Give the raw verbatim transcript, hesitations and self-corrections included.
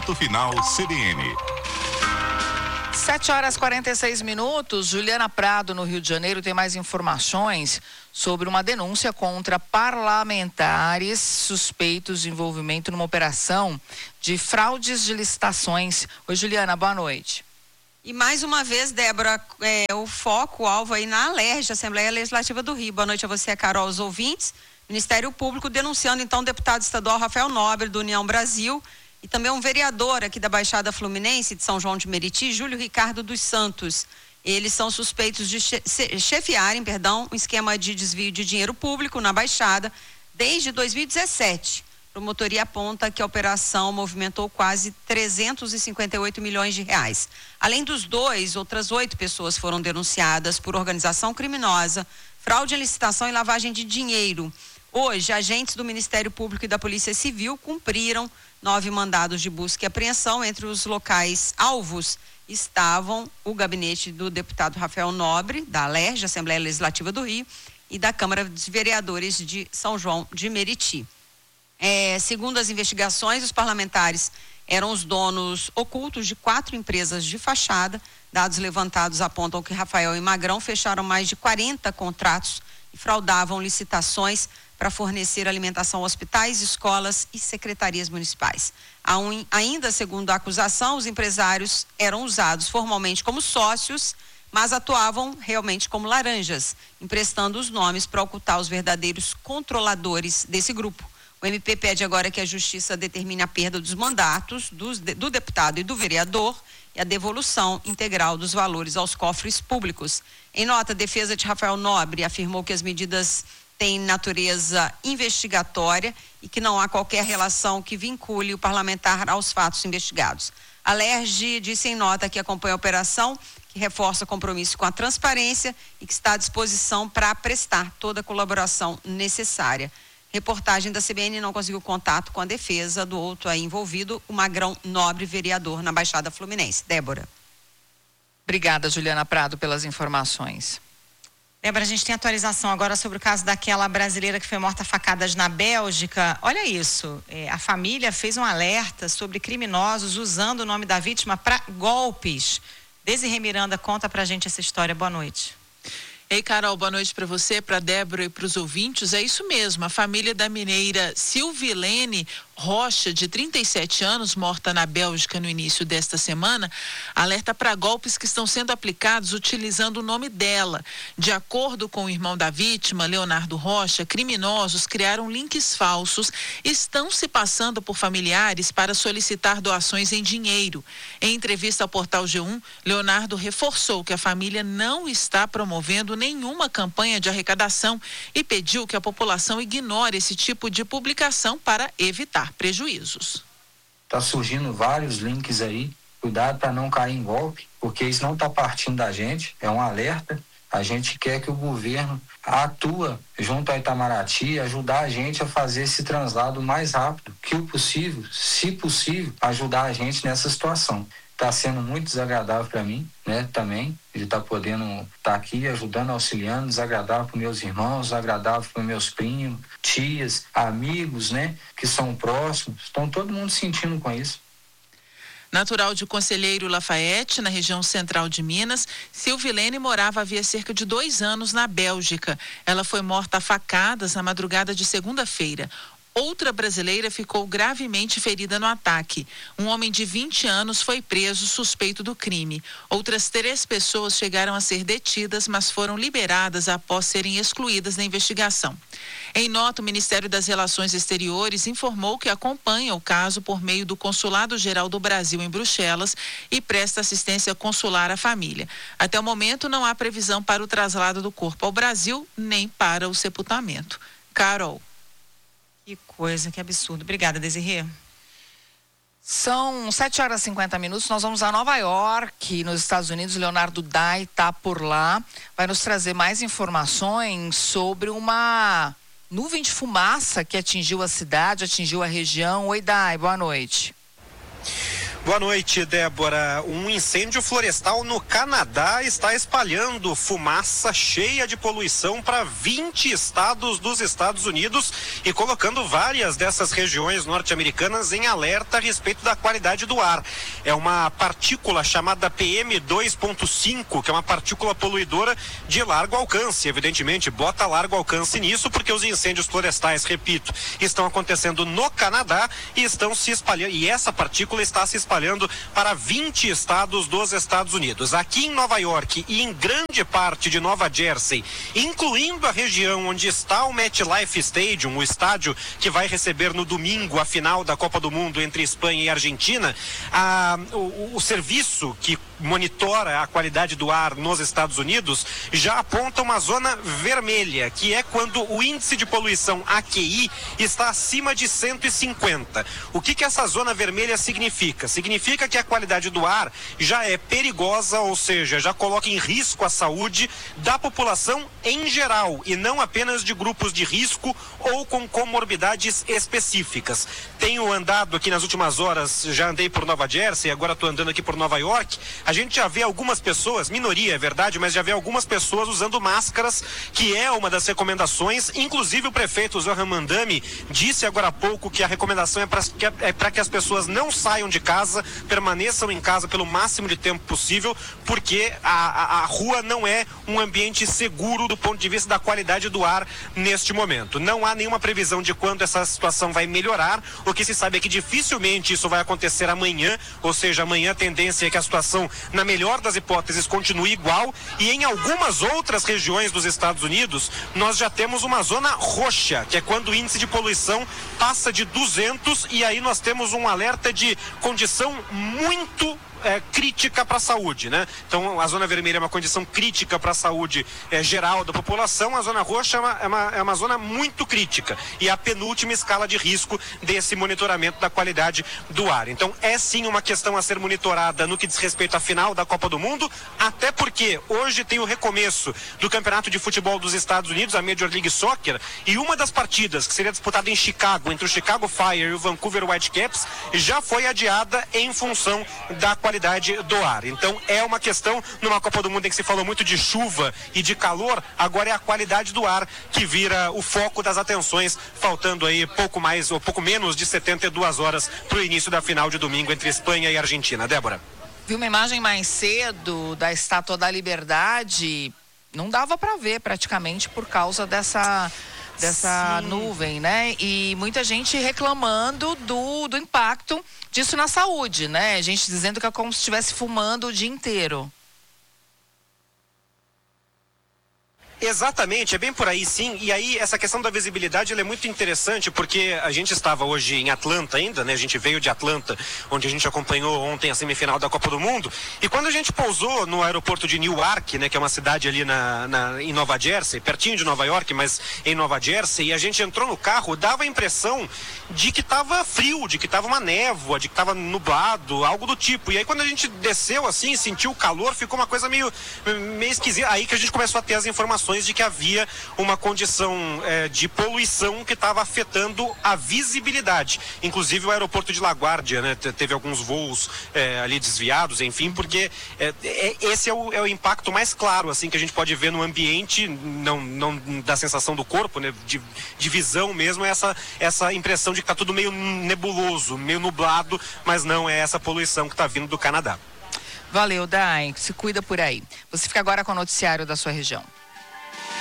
Ponto Final C B N. sete horas e quarenta e seis minutos. Juliana Prado, no Rio de Janeiro, tem mais informações sobre uma denúncia contra parlamentares suspeitos de envolvimento numa operação de fraudes de licitações. Oi, Juliana, boa noite. E mais uma vez, Débora, é, o foco, o alvo aí na ALERJ, Assembleia Legislativa do Rio. Boa noite a você, Carol, aos ouvintes. Ministério Público denunciando, então, o deputado estadual Rafael Nobre, do União Brasil, e também um vereador aqui da Baixada Fluminense, de São João de Meriti, Júlio Ricardo dos Santos. Eles são suspeitos de chefiarem, perdão, um esquema de desvio de dinheiro público na Baixada desde dois mil e dezessete. A promotoria aponta que a operação movimentou quase trezentos e cinquenta e oito milhões de reais. Além dos dois, outras oito pessoas foram denunciadas por organização criminosa, fraude em licitação e lavagem de dinheiro. Hoje, agentes do Ministério Público e da Polícia Civil cumpriram nove mandados de busca e apreensão. Entre os locais alvos estavam o gabinete do deputado Rafael Nobre, da ALERJ, Assembleia Legislativa do Rio, e da Câmara dos Vereadores de São João de Meriti. É, segundo as investigações, os parlamentares eram os donos ocultos de quatro empresas de fachada. Dados levantados apontam que Rafael e Magrão fecharam mais de quarenta contratos e fraudavam licitações para fornecer alimentação a hospitais, escolas e secretarias municipais. Ainda segundo a acusação, os empresários eram usados formalmente como sócios, mas atuavam realmente como laranjas, emprestando os nomes para ocultar os verdadeiros controladores desse grupo. O M P pede agora que a Justiça determine a perda dos mandatos dos, do deputado e do vereador e a devolução integral dos valores aos cofres públicos. Em nota, a defesa de Rafael Nobre afirmou que as medidas têm natureza investigatória e que não há qualquer relação que vincule o parlamentar aos fatos investigados. A ALERJ disse em nota que acompanha a operação, que reforça compromisso com a transparência e que está à disposição para prestar toda a colaboração necessária. Reportagem da C B N não conseguiu contato com a defesa do outro aí envolvido, o Magrão Nobre, vereador na Baixada Fluminense. Débora. Obrigada, Juliana Prado, pelas informações. Débora, a gente tem atualização agora sobre o caso daquela brasileira que foi morta a facadas na Bélgica. Olha isso, é, a família fez um alerta sobre criminosos usando o nome da vítima para golpes. Desirê Miranda conta pra gente essa história. Boa noite. Ei, Carol, boa noite para você, para Débora e para os ouvintes. É isso mesmo, a família da mineira Silvilene Rocha, de trinta e sete anos, morta na Bélgica no início desta semana, alerta para golpes que estão sendo aplicados utilizando o nome dela. De acordo com o irmão da vítima, Leonardo Rocha, criminosos criaram links falsos e estão se passando por familiares para solicitar doações em dinheiro. Em entrevista ao portal G um, Leonardo reforçou que a família não está promovendo nenhuma campanha de arrecadação e pediu que a população ignore esse tipo de publicação para evitar prejuízos. Tá surgindo vários links aí, cuidado para não cair em golpe, porque isso não está partindo da gente, é um alerta. A gente quer que o governo atua junto ao Itamaraty, ajudar a gente a fazer esse translado o mais rápido que o possível, se possível, ajudar a gente nessa situação. Está sendo muito desagradável para mim, né, também, de estar tá podendo estar tá aqui ajudando, auxiliando, desagradável para meus irmãos, desagradável para meus primos, tias, amigos, né, que são próximos, estão todo mundo sentindo com isso. Natural de Conselheiro Lafayette, na região central de Minas, Silvilene morava havia cerca de dois anos na Bélgica. Ela foi morta a facadas na madrugada de segunda-feira. Outra brasileira ficou gravemente ferida no ataque. Um homem de vinte anos foi preso suspeito do crime. Outras três pessoas chegaram a ser detidas, mas foram liberadas após serem excluídas da investigação. Em nota, o Ministério das Relações Exteriores informou que acompanha o caso por meio do Consulado-Geral do Brasil em Bruxelas e presta assistência consular à família. Até o momento, não há previsão para o traslado do corpo ao Brasil, nem para o sepultamento. Carol. Que coisa, que absurdo. Obrigada, Desirê. São sete horas e cinquenta minutos, nós vamos a Nova York, nos Estados Unidos. Leonardo Dai está por lá, vai nos trazer mais informações sobre uma nuvem de fumaça que atingiu a cidade, atingiu a região. Oi, Dai, boa noite. Boa noite, Débora. Um incêndio florestal no Canadá está espalhando fumaça cheia de poluição para vinte estados dos Estados Unidos e colocando várias dessas regiões norte-americanas em alerta a respeito da qualidade do ar. É uma partícula chamada P M dois ponto cinco, que é uma partícula poluidora de largo alcance. Evidentemente, bota largo alcance nisso porque os incêndios florestais, repito, estão acontecendo no Canadá e estão se espalhando, e essa partícula está se espalhando para vinte estados dos Estados Unidos. Aqui em Nova York e em grande parte de Nova Jersey, incluindo a região onde está o MetLife Stadium, o estádio que vai receber no domingo a final da Copa do Mundo entre Espanha e Argentina, a, o, o serviço que monitora a qualidade do ar nos Estados Unidos já aponta uma zona vermelha, que é quando o índice de poluição A Q I está acima de cento e cinquenta. O que que essa zona vermelha significa? Significa que a qualidade do ar já é perigosa, ou seja, já coloca em risco a saúde da população em geral e não apenas de grupos de risco ou com comorbidades específicas. Tenho andado aqui nas últimas horas, já andei por Nova Jersey, agora estou andando aqui por Nova York. A gente já vê algumas pessoas, minoria é verdade, mas já vê algumas pessoas usando máscaras, que é uma das recomendações. Inclusive o prefeito Zohran Mamdani disse agora há pouco que a recomendação é para que, é para que as pessoas não saiam de casa, permaneçam em casa pelo máximo de tempo possível, porque a, a, a rua não é um ambiente seguro do ponto de vista da qualidade do ar neste momento. Não há nenhuma previsão de quando essa situação vai melhorar. O que se sabe é que dificilmente isso vai acontecer amanhã, ou seja, amanhã a tendência é que a situação, na melhor das hipóteses, continue igual, e em algumas outras regiões dos Estados Unidos nós já temos uma zona roxa, que é quando o índice de poluição passa de duzentos, e aí nós temos um alerta de condição muito É, crítica para a saúde, né? Então a zona vermelha é uma condição crítica para a saúde é, geral da população, a zona roxa é uma, é, uma, é uma zona muito crítica e a penúltima escala de risco desse monitoramento da qualidade do ar. Então é sim uma questão a ser monitorada no que diz respeito à final da Copa do Mundo, até porque hoje tem o recomeço do Campeonato de Futebol dos Estados Unidos, a Major League Soccer, e uma das partidas que seria disputada em Chicago, entre o Chicago Fire e o Vancouver Whitecaps, já foi adiada em função da qualidade do ar. Então é uma questão, numa Copa do Mundo em que se falou muito de chuva e de calor, agora é a qualidade do ar que vira o foco das atenções, faltando aí pouco mais ou pouco menos de setenta e duas horas para o início da final de domingo entre Espanha e Argentina. Débora. Vi uma imagem mais cedo da Estátua da Liberdade, não dava para ver praticamente por causa dessa dessa Sim. nuvem, né? E muita gente reclamando do, do impacto disso na saúde, né? Gente dizendo que é como se estivesse fumando o dia inteiro. Exatamente, é bem por aí sim, e aí essa questão da visibilidade ela é muito interessante, porque a gente estava hoje em Atlanta ainda, né, a gente veio de Atlanta, onde a gente acompanhou ontem a semifinal da Copa do Mundo, e quando a gente pousou no aeroporto de Newark, né, que é uma cidade ali na, na, em Nova Jersey, pertinho de Nova York, mas em Nova Jersey, e a gente entrou no carro, dava a impressão de que estava frio, de que estava uma névoa, de que estava nublado, algo do tipo, e aí quando a gente desceu assim, sentiu o calor, ficou uma coisa meio, meio esquisita, aí que a gente começou a ter as informações de que havia uma condição é, de poluição que estava afetando a visibilidade. Inclusive o aeroporto de LaGuardia, né, teve alguns voos é, ali desviados, enfim, porque é, é, esse é o, é o impacto mais claro assim que a gente pode ver no ambiente, não, não da sensação do corpo, né, de, de visão mesmo, é essa, essa impressão de que está tudo meio nebuloso, meio nublado, mas não é essa poluição que está vindo do Canadá. Valeu, Dai. Se cuida por aí. Você fica agora com o noticiário da sua região.